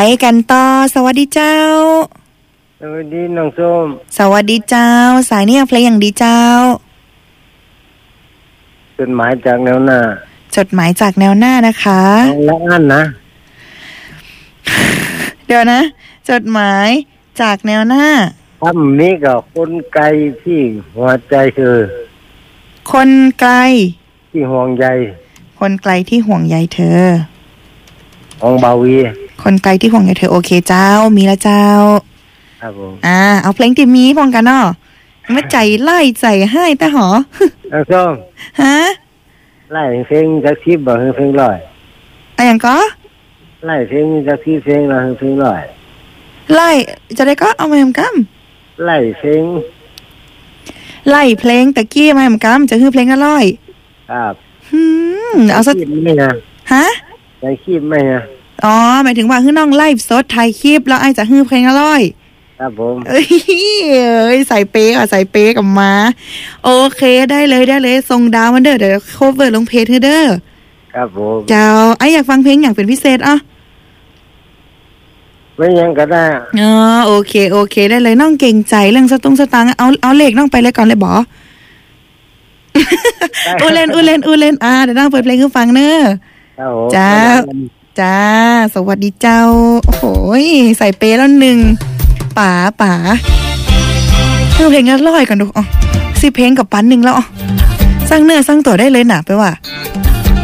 กันต่อสวัสดีเจ้าสวัสดีน้องส้มสวัสดีเจ้าสายเนี่ยเพลงอย่างดีเจ้าจดหมายจากแนวหน้าจดหมายจากแนวหน้านะคะและอันนะเดี๋ยวนะจดหมายจากแนวหน้าคำนี้ก็คนไกลที่หัวใจเธอคนไกลที่ห่วงใยคนไกลที่ห่วงใยเธอของบาวีคนไกลที่ห่วงใยเธอโอเคเจ้ามีแล้วเจ้าครับผมเอาเพลงที่มีพ้องกันเนาะไม่ใจไล่ใจให้แต่หอน้องส้มฮะไล่เพลงจากคลิปบ่เพลงร้อยอะไรอย่างก็ไล่เพลงจากคลิปเพลงละเพลงร้อยไล่จะได้ก็เอามาทำกไล่เพลงไล่เพลงตะกี้มาทำกจะคือเพลงละร้อยครับเอาสักไม่นะฮะใส่คลิปไหมนะอ๋อหมายถึงว่าคือน้องไลฟ์สดถ่ายคลิปแล้วไอ้จะฮื้อเพลงละร้อยครับผมเอ้ยใส่เป๊กใส่เป๊กกับมาโอเคได้เลยส่งดาวมันเด้อเดี๋ยวโคเวอร์ลงเพจเด้อครับผมเจ้าไอ้อยากฟังเพลงอย่างเป็นพิเศษอ่ะไม่ยังก็ได้โอเคได้เลยน้องเก่งใจเรื่องสตังเอาเลขน้องไปเลยก่อนเลยบออูเล่นเดี๋ยวน้องเปิดเพลงให้ฟังเนอะจ้าสวัสดีเจ้าโอ้โหใส่เป๊แล้วหนึ่งป๋าคือเพลงก็ร้อยกันดูอ๋อสิเพลงกับปันหนึ่งแล้วอ๋อสร้างเนื้อสร้างตัวได้เลยหนาไปว่า